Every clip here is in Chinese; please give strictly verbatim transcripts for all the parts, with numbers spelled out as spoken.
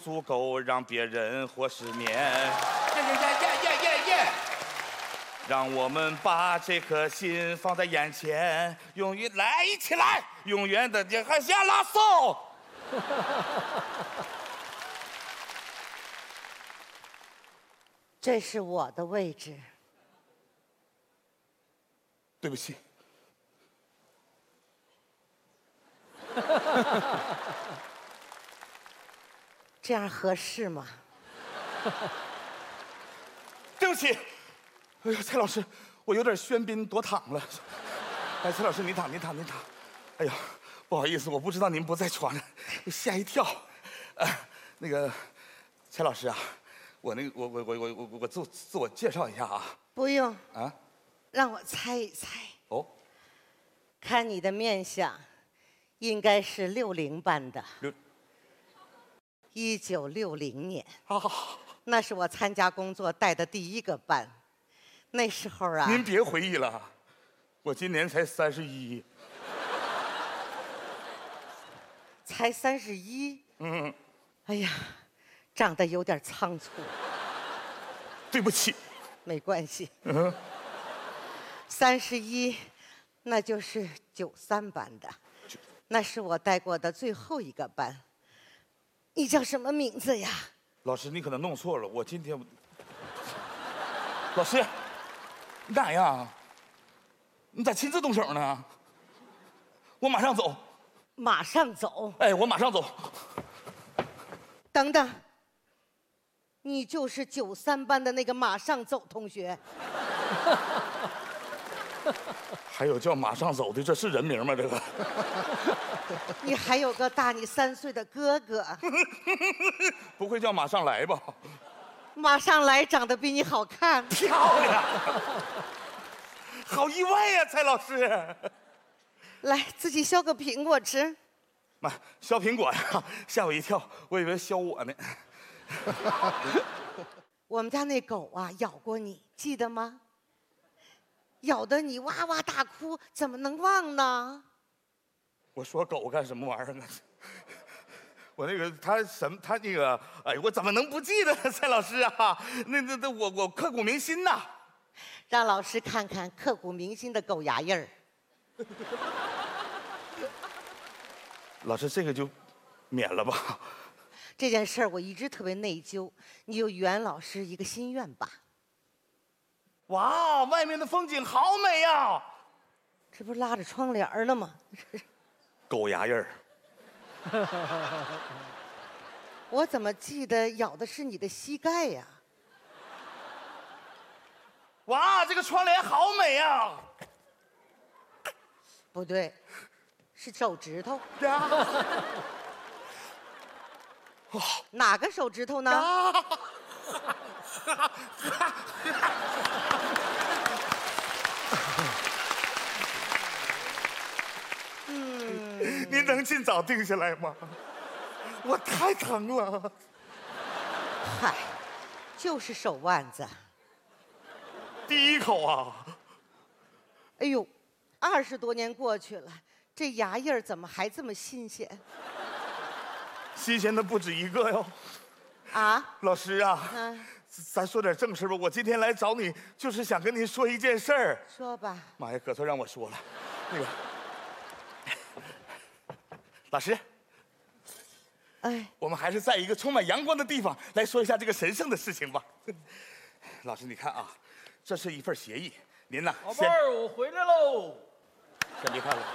足够让别人活失眠。 耶耶耶耶耶耶耶！ 让我们把这颗心放在眼前，永远来一起来，永远的你还下拉松。 这是我的位置。 对不起。 这样合适吗？ 对不起。哎呀，蔡老师，我有点喧宾夺躺了。哎，蔡老师，您躺，您躺，您躺。哎呀，不好意思，我不知道您不在床上，吓一跳。呃，那个，蔡老师啊，我那个，我我我我我我自自我介绍一下啊。 不用啊， 让我猜一猜。 哦， 看你的面相，应该是六零班的。 六。 一九六零年。 啊， 那是我参加工作带的第一个班。那时候啊， 您别回忆了，我今年才三十一。 才三十一。 嗯。 哎呀，长得有点仓促。 对不起。 没关系。 嗯。 三十一，那就是九三班的，那是我带过的最后一个班。你叫什么名字呀？ 老师，你可能弄错了，我今天。老师，你干啥呀？你咋亲自动手呢？我马上走。 马上走？ 哎，我马上走。 等等，你就是九三班的那个马上走同学。 还有叫马上走的，这是人名吗？这个。 你还有个大你三岁的哥哥。 不会叫马上来吧？ 马上来长得比你好看。 漂亮。好意外呀，蔡老师。 来，自己削个苹果吃。 妈，削苹果呀，吓我一跳，我以为削我呢。 我们家那狗啊，咬过你，记得吗？咬得你哇哇大哭，怎么能忘呢？ 我说狗干什么玩意儿啊？我那个他什么他那个，哎，我怎么能不记得蔡老师啊？那那那我我刻骨铭心呐。 让老师看看刻骨铭心的狗牙印儿。 老师，这个就免了吧。 这件事儿我一直特别内疚，你就圆老师一个心愿吧。 哇，外面的风景好美呀！ 这不是拉着窗帘儿呢吗？ 狗牙印儿。 我怎么记得咬的是你的膝盖呀？ 哇，这个窗帘好美呀！ 不对，是手指头。 呀！ 哪个手指头呢？ 嗯，您能尽早定下来吗？我太疼了。 嗨，就是手腕子。 第一口啊！ 哎呦，二十多年过去了，这牙印儿怎么还这么新鲜？ 新鲜的不止一个哟。 啊？ 老师啊， 嗯， 咱说点正事吧。我今天来找你，就是想跟您说一件事儿。 说吧。 妈呀，可算让我说了。那个，老师， 哎， 我们还是在一个充满阳光的地方来说一下这个神圣的事情吧。老师，你看啊，这是一份协议，您呢？ 宝贝儿，我回来喽。 先别看了。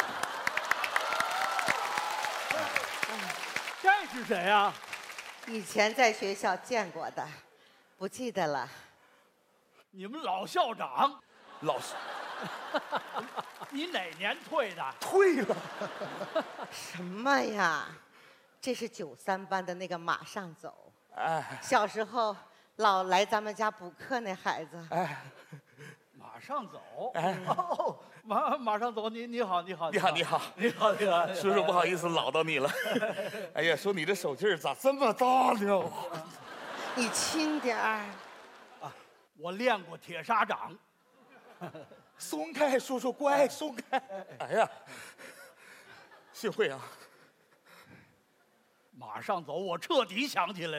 这是谁呀？ 以前在学校见过的，不记得了。 你们老校长。 老师， 你哪年退的？ 退了。 什么呀？这是九三班的那个马上走。 哎， 小时候老来咱们家补课那孩子。 哎， 马上走。 哎， 哦，马马上走。你你好，你好， 你好，你好， 你好，你好， 叔叔，不好意思唠叨你了。哎呀，说你这手劲儿咋这么大呢？ 你轻点儿。 啊，我练过铁砂掌。 松开，叔叔，乖，松开。哎呀，幸会啊。 马上走，我彻底想起来了。